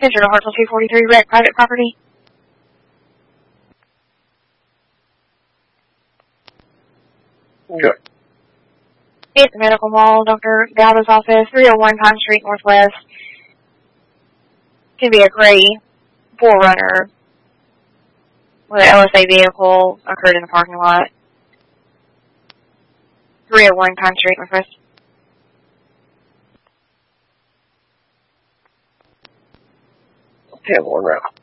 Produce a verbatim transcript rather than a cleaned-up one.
Central to Hartsville two forty-three, wreck private property. Okay. It's the Medical Mall, Doctor Galba's office, three oh one Pine Street, Northwest. Can be a gray four runner with an L S A vehicle occurred in the parking lot. three oh one Pine Street, Northwest. ten one route.